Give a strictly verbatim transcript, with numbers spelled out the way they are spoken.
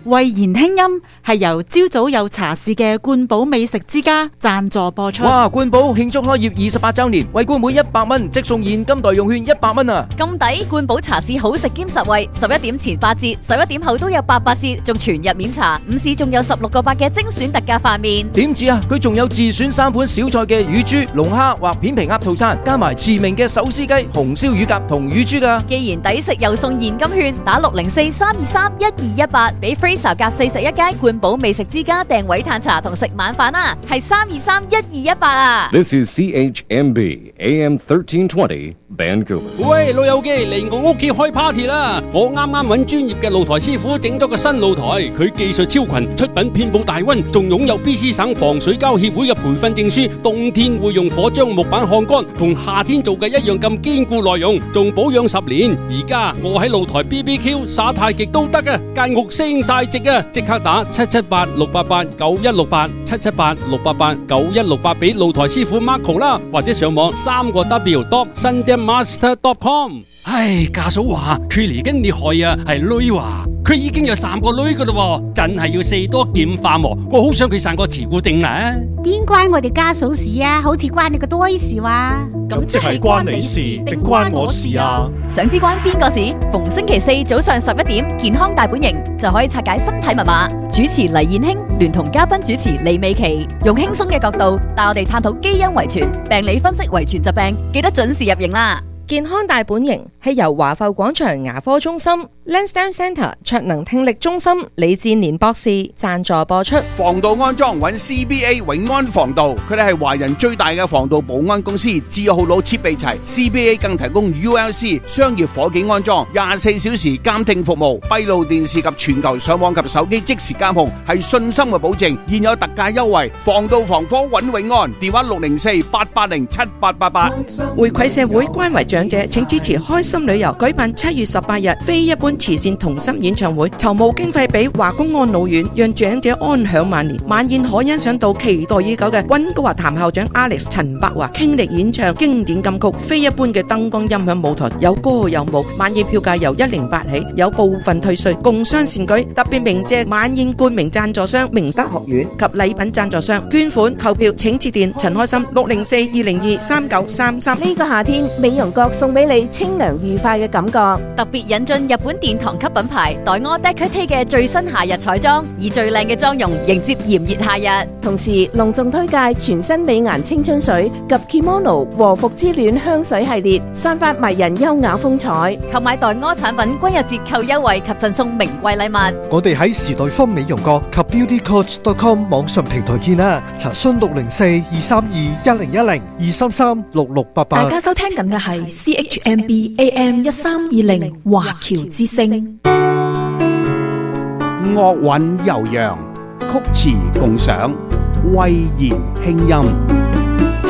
慧言輕音係由朝早有茶事嘅冠寶美食之家贊助播出。 哇！冠寶慶祝開業二十八周年，為冠每一百蚊即送現金代用券一百蚊啊！ 咁抵！冠寶茶市好食兼實惠，十一點前八折，十一點後都有八八折，仲全日免茶。午市仲有十六個八嘅精選特價飯麵。 點止啊！佢仲有自選三款小菜嘅乳豬、龍蝦或片皮鴨套餐，加埋馳名嘅手撕雞、紅燒乳鴿同乳豬噶。 既然抵食又送現金券，打六零四三二三一二一八，俾 Fraser 夾四十一街冠寶美食之家訂位嘆茶同食晚飯啊！係三二三一二一八啊 ！This is C H M B A M thirteen twenty Vancouver。 喂，老友記嚟我屋企開 party 啦！我啱啱揾專業嘅露台師傅整咗個新露台，佢技術超群，出品遍佈大溫，仲擁有 B C 省防水膠協會嘅培訓證書。冬天會用火將木板烘乾，同夏天做嘅一樣咁堅固耐用，仲保養十年。而家我喺露台 B B Q 耍太極都得啊！間屋升晒值啊！即刻打七七八六八八九一六八七七八六八八九一六八俾露台師傅 Marco 啦，或者上網三個 W dot sundanmaster dot com。唉，家嫂話佢嚟緊你害啊，係女話佢已經有三個女噶啦，真係要四多劍化喎。我好想佢生個慈固定啦。 邊關我哋家嫂事啊？好似關你個堆事哇！ 咁即係關你事定關我事啊？ 想知關邊個事？逢星期四早上十一點，健康大本營就可以拆解身體密碼。主持黎燕卿聯同嘉賓主持李美琪，用輕鬆嘅角度帶我哋探討基因遺傳、病理分析遺傳疾病，記得準時入營啦！ 健康大本營係由華埠廣場牙科中心、Lansdowne Centre 卓能聽力中心李志年博士贊助播出。 防盜安裝揾 C B A 永安防盜，佢哋係華人最大嘅防盜保安公司，字號佬設備齊 ，C B A 更提供 U L C 商業伙計安裝，廿四小時監聽服務，閉路電視及全球上網及手機即時監控，係信心嘅保證。現有特價優惠，防盜防火揾永安，電話六零四八八零七八八八。 回饋社會，關懷長者，請支持開心旅遊舉辦七月十八日非一般慈善同心演唱會，籌募經費俾華公安老院，讓長者安享晚年。晚宴可欣賞到期待已久嘅溫哥華譚校長 Alex 陳柏華傾力演唱經典金曲，非一般嘅燈光音響舞台，有歌有舞。晚宴票價由一零八起，有部分退稅，共襄善舉。特別鳴謝晚宴冠名贊助商明德學院及禮品贊助商。捐款購票請致電陳開心六零四二零二三九三三。 呢個夏天美容角送俾你清涼愉快嘅感覺， 特別引進日本殿堂級品牌黛柯 Decade 嘅最新夏日彩妝，以最靚嘅妝容迎接炎熱夏日。 同時隆重推介全新美顏青春水及 Kimono 和服之戀香水系列，散發迷人優雅風采。 購買黛柯產品均有折扣優惠及贈送名貴禮物。 我哋喺時代坊美容閣及 beauty coach dot com 網上平台見啦，查詢六零四二三二一零一零二三三六六八八。 大家收聽緊嘅係 C H M B A M 一三二零華僑之聲。 樂韻悠揚，曲詞共賞，慧言輕音。